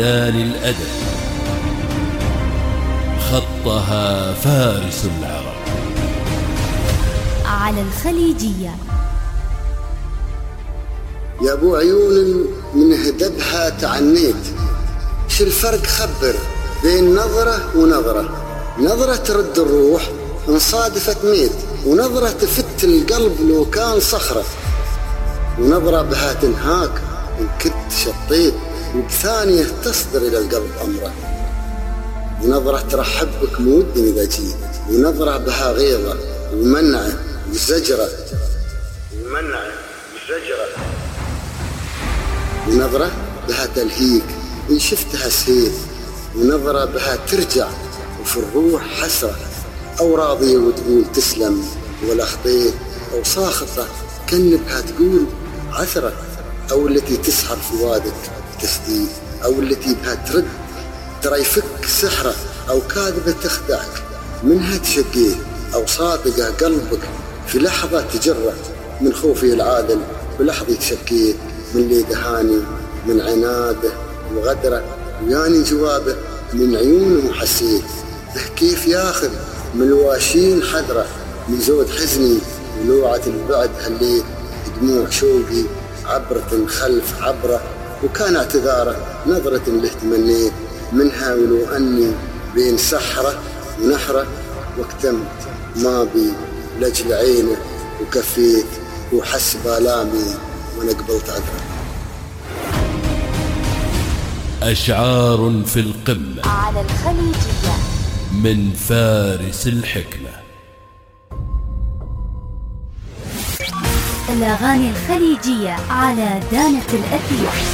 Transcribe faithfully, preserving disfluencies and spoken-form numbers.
ميدان الأدب خطها فارس العرب على الخليجية. يا ابو عيون من هدبها تعنيت، شو الفرق خبر بين نظرة ونظرة؟ نظرة ترد الروح ان صادفت ميت، ونظرة تفت القلب لو كان صخرة، ونظرة بها تنهاك ان كنت شطيت، وبثانية تصدر الى القلب امره، ونظرة ترحب بك مود اذا جيت، ونظرة بها غيظة ومنعه وزجرة ومنعه وزجرة، ونظرة بها تلهيك إن شفتها سيف، ونظرة بها ترجع وفي الروح حسرة، أو راضية وتقول تسلم ولا خطيت، أو ساخطة كان بها تقول عثرة، أو التي تسحر فؤادك تسديد، أو التي بها ترد ترى يفك سحرة، أو كاذبة تخدعك منها تشقيه، أو صادقة قلبك في لحظة تجره، من خوفي العادل بلحظة تشكيه، من لي دهاني من عناده وغدره، وياني جوابه من عيونه حسيت، به كيف ياخذ من الواشين حذره، من زود حزني ولوعة البعد هليت، دموع شوقي عبرة خلف عبره، وكان اعتذاره نظرة له تمنيت منها، ولو أني بين سحرة ونحرة، واكتمت ما بي لجل عينه وكفيت، وحس بالامي وانا قبلت عذره. أشعار في القمة على الخليجية من فارس الحكمة. الأغاني الخليجية على دانة الأثير.